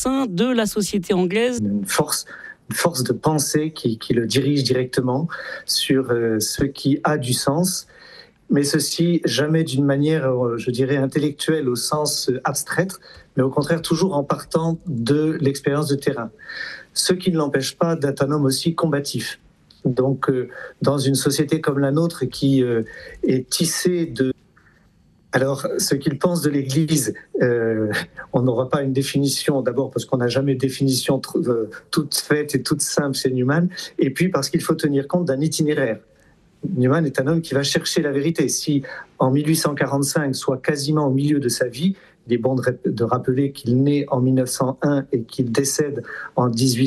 sein de la société anglaise. Une force de pensée qui le dirige directement sur ce qui a du sens, mais ceci jamais d'une manière, je dirais, intellectuelle au sens abstraite, mais au contraire toujours en partant de l'expérience de terrain. Ce qui ne l'empêche pas d'être un homme aussi combatif. Donc, dans une société comme la nôtre qui est tissée de... Alors, ce qu'il pense de l'Église, on n'aura pas une définition, d'abord parce qu'on n'a jamais de définition toute faite et toute simple chez Newman, et puis parce qu'il faut tenir compte d'un itinéraire. Newman est un homme qui va chercher la vérité. Si en 1845, soit quasiment au milieu de sa vie, il est bon de rappeler qu'il naît en 1901 et qu'il décède en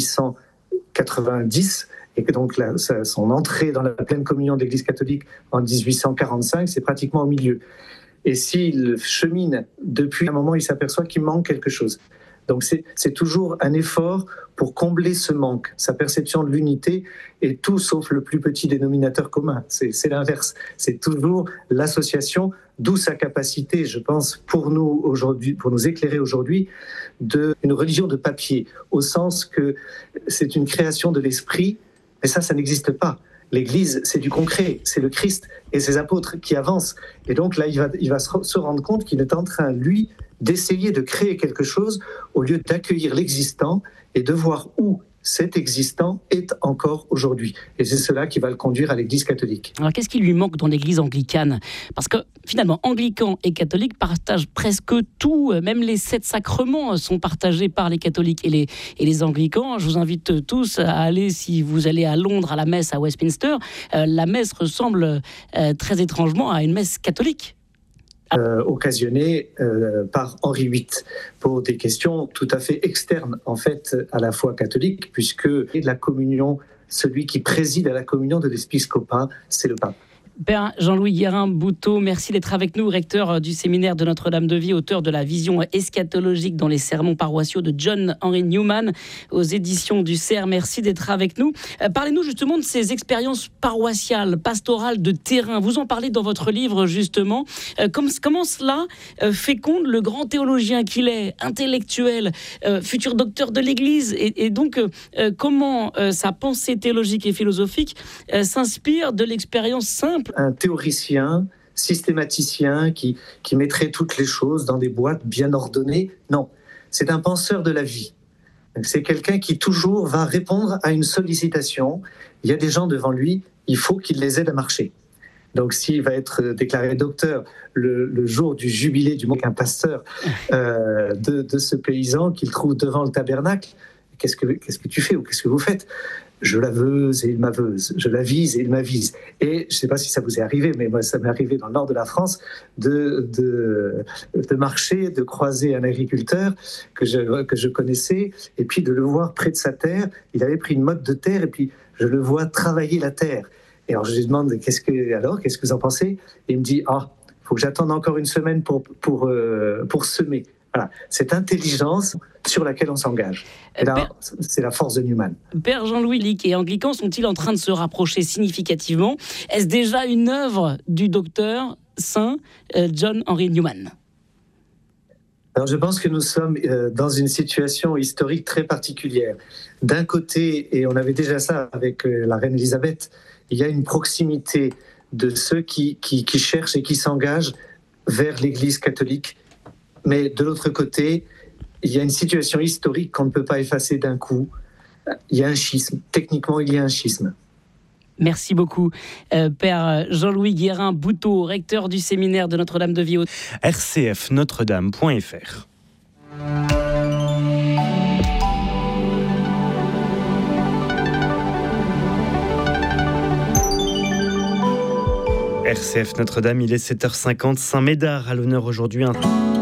1890, et que donc son entrée dans la pleine communion de l'Église catholique en 1845, c'est pratiquement au milieu. Et s'il chemine depuis un moment, il s'aperçoit qu'il manque quelque chose. Donc c'est toujours un effort pour combler ce manque, sa perception de l'unité est tout sauf le plus petit dénominateur commun. C'est l'inverse. C'est toujours l'association, d'où sa capacité, je pense, pour nous aujourd'hui, pour nous éclairer aujourd'hui, d'une religion de papier, au sens que c'est une création de l'esprit, mais ça n'existe pas. L'Église, c'est du concret, c'est le Christ et ses apôtres qui avancent. Et donc là, il va se rendre compte qu'il est en train, lui, d'essayer de créer quelque chose au lieu d'accueillir l'existant et de voir où cet existant est encore aujourd'hui. Et c'est cela qui va le conduire à l'Église catholique. Alors qu'est-ce qui lui manque dans l'Église anglicane ? Parce que finalement, anglicans et catholiques partagent presque tout, même les 7 sacrements sont partagés par les catholiques et les anglicans. Je vous invite tous à aller, si vous allez à Londres, à la messe à Westminster, la messe ressemble très étrangement à une messe catholique. Occasionnée par Henri VIII pour des questions tout à fait externes en fait à la foi catholique, puisque la communion, celui qui préside à la communion de l'épiscopat, c'est le pape. Père Jean-Louis Guérin-Bouteau, merci d'être avec nous, recteur du séminaire de Notre-Dame-de-Vie, auteur de la vision eschatologique dans les sermons paroissiaux de John Henry Newman aux éditions du CERF. Merci d'être avec nous. Parlez-nous justement de ces expériences paroissiales, pastorales de terrain. Vous en parlez dans votre livre justement. Comment cela féconde le grand théologien qu'il est, intellectuel, futur docteur de l'Église et donc comment sa pensée théologique et philosophique s'inspire de l'expérience simple. Un théoricien, systématicien qui mettrait toutes les choses dans des boîtes bien ordonnées. Non, c'est un penseur de la vie. C'est quelqu'un qui toujours va répondre à une sollicitation. Il y a des gens devant lui, il faut qu'il les aide à marcher. Donc s'il va être déclaré docteur le jour du jubilé du qu'un pasteur de ce paysan qu'il trouve devant le tabernacle, qu'est-ce que tu fais ou qu'est-ce que vous faites ? Je la veuse et il m'aveuse, je la vise et il m'avise. Et je ne sais pas si ça vous est arrivé, mais moi ça m'est arrivé dans le nord de la France de marcher, de croiser un agriculteur que je connaissais et puis de le voir près de sa terre. Il avait pris une motte de terre et puis je le vois travailler la terre. Et alors je lui demande qu'est-ce que vous en pensez ? Et il me dit faut que j'attende encore une semaine pour semer. Voilà, cette intelligence sur laquelle on s'engage. Et là, c'est la force de Newman. Père Jean-Louis Lick et anglicans sont-ils en train de se rapprocher significativement ? Est-ce déjà une œuvre du docteur Saint John Henry Newman ? Alors, je pense que nous sommes dans une situation historique très particulière. D'un côté, et on avait déjà ça avec la reine Elisabeth, il y a une proximité de ceux qui cherchent et qui s'engagent vers l'Église catholique. Mais de l'autre côté, il y a une situation historique qu'on ne peut pas effacer d'un coup. Il y a un schisme. Techniquement, il y a un schisme. Merci beaucoup, Père Jean-Louis Guérin-Bouteau, recteur du séminaire de Notre-Dame-de-Vie. rcfnotredame.fr RCF Notre-Dame, il est 7h50, Saint-Médard à l'honneur aujourd'hui.